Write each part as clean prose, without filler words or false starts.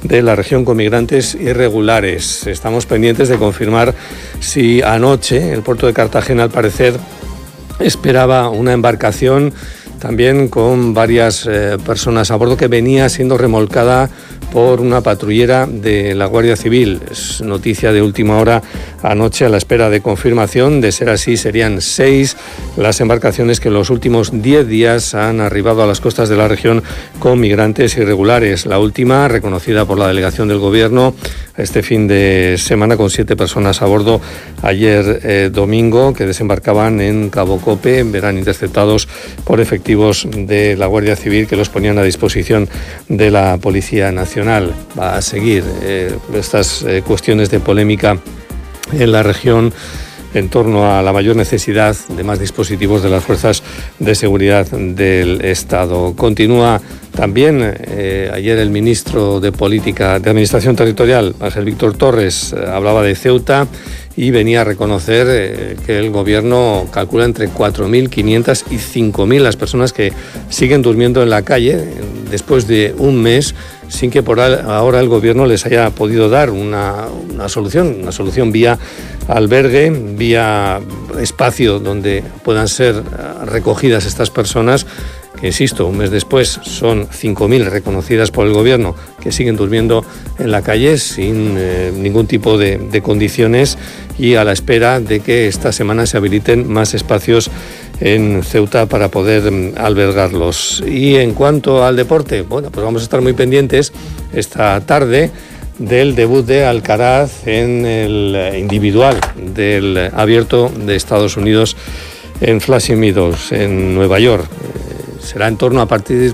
de la región con migrantes irregulares. Estamos pendientes de confirmar si anoche el puerto de Cartagena, al parecer, esperaba una embarcación también con varias personas a bordo que venía siendo remolcada por una patrullera de la Guardia Civil. Es noticia de última hora anoche, a la espera de confirmación. De ser así, serían 6 las embarcaciones que en los últimos 10 días han arribado a las costas de la región con migrantes irregulares. La última, reconocida por la delegación del Gobierno este fin de semana, con 7 personas a bordo ayer domingo, que desembarcaban en Cabo Cope. Verán interceptados por efectivos de la Guardia Civil que los ponían a disposición de la Policía Nacional. Va a seguir estas cuestiones de polémica en la región en torno a la mayor necesidad de más dispositivos de las fuerzas de seguridad del Estado. Continúa también ayer el ministro de Administración Territorial, Ángel Víctor Torres, hablaba de Ceuta y venía a reconocer que el Gobierno calcula entre 4.500 y 5.000 las personas que siguen durmiendo en la calle después de un mes, sin que por ahora el Gobierno les haya podido dar una solución vía albergue, vía espacio donde puedan ser recogidas estas personas, que insisto, un mes después son 5.000 reconocidas por el Gobierno que siguen durmiendo en la calle sin ningún tipo de condiciones, y a la espera de que esta semana se habiliten más espacios en Ceuta para poder albergarlos. Y en cuanto al deporte, bueno, pues vamos a estar muy pendientes esta tarde del debut de Alcaraz en el individual del Abierto de Estados Unidos en Flushing Meadows, en Nueva York. Será en torno a partir de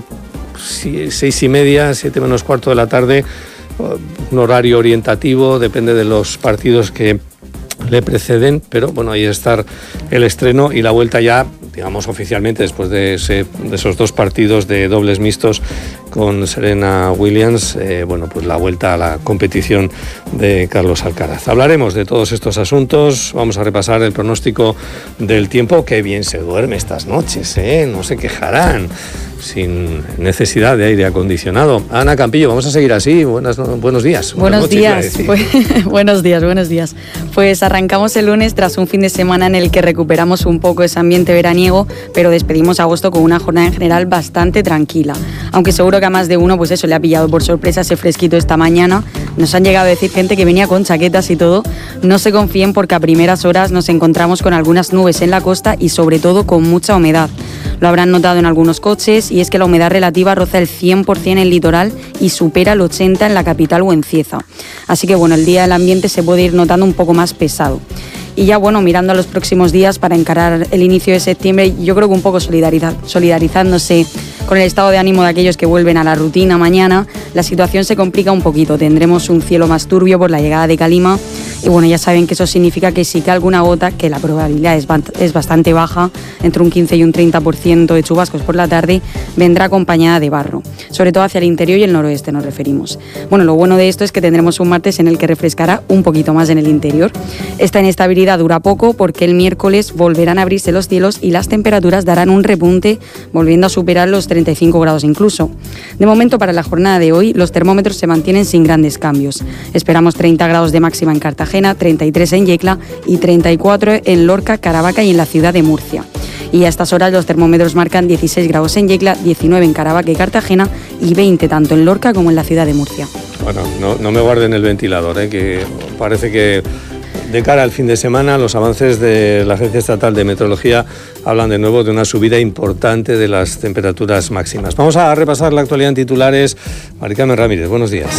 6:30, 7 menos cuarto de la tarde, un horario orientativo, depende de los partidos que le preceden, pero bueno, ahí está el estreno y la vuelta ya, digamos, oficialmente, después de esos 2 partidos de dobles mixtos con Serena Williams, pues la vuelta a la competición de Carlos Alcaraz. Hablaremos de todos estos asuntos, vamos a repasar el pronóstico del tiempo. Qué bien se duerme estas noches, no se quejarán, sin necesidad de aire acondicionado. Ana Campillo, vamos a seguir así. Buenos días. Buenos días. Buenos días. Pues arrancamos el lunes tras un fin de semana en el que recuperamos un poco ese ambiente veraniego, pero despedimos agosto con una jornada en general bastante tranquila. Aunque seguro que a más de uno, pues eso, le ha pillado por sorpresa ese fresquito esta mañana. Nos han llegado a decir gente que venía con chaquetas y todo. No se confíen, porque a primeras horas nos encontramos con algunas nubes en la costa y sobre todo con mucha humedad. Lo habrán notado en algunos coches, y es que la humedad relativa roza el 100% en el litoral y supera el 80% en la capital o en Cieza. Así que bueno, el día del ambiente se puede ir notando un poco más pesado. Y ya bueno, mirando a los próximos días para encarar el inicio de septiembre, yo creo que un poco solidarizándose con el estado de ánimo de aquellos que vuelven a la rutina mañana, la situación se complica un poquito. Tendremos un cielo más turbio por la llegada de calima, y bueno, ya saben que eso significa que si cae alguna gota, que la probabilidad es bastante baja, entre un 15 y un 30% de chubascos por la tarde, vendrá acompañada de barro, sobre todo hacia el interior y el noroeste nos referimos. Bueno, lo bueno de esto es que tendremos un martes en el que refrescará un poquito más en el interior. Esta inestabilidad dura poco, porque el miércoles volverán a abrirse los cielos y las temperaturas darán un repunte, volviendo a superar los 35 grados incluso. De momento, para la jornada de hoy, los termómetros se mantienen sin grandes cambios. Esperamos 30 grados de máxima en Cartagena, 33 en Yecla y 34 en Lorca, Caravaca y en la ciudad de Murcia. Y a estas horas los termómetros marcan 16 grados en Yecla, 19 en Caravaca y Cartagena y 20 tanto en Lorca como en la ciudad de Murcia. Bueno, no me guarden el ventilador, que parece que de cara al fin de semana los avances de la Agencia Estatal de Meteorología hablan de nuevo de una subida importante de las temperaturas máximas. Vamos a repasar la actualidad en titulares. Mari Carmen Ramírez, buenos días.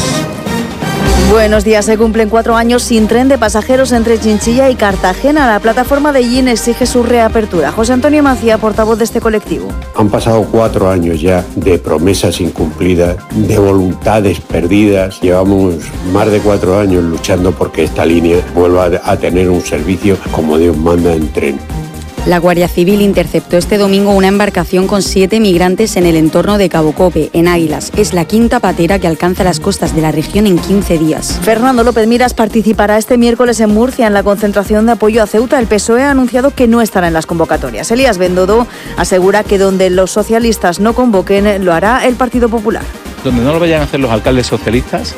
Buenos días. Se cumplen 4 años sin tren de pasajeros entre Chinchilla y Cartagena. La plataforma de Yin exige su reapertura. José Antonio Macía, portavoz de este colectivo. Han pasado 4 años ya de promesas incumplidas, de voluntades perdidas. Llevamos más de 4 años luchando porque esta línea vuelva a tener un servicio como Dios manda en tren. La Guardia Civil interceptó este domingo una embarcación con 7 migrantes en el entorno de Cabo Cope, en Águilas. Es la quinta patera que alcanza las costas de la región en 15 días. Fernando López Miras participará este miércoles en Murcia en la concentración de apoyo a Ceuta. El PSOE ha anunciado que no estará en las convocatorias. Elías Bendodo asegura que donde los socialistas no convoquen, lo hará el Partido Popular. Donde no lo vayan a hacer los alcaldes socialistas,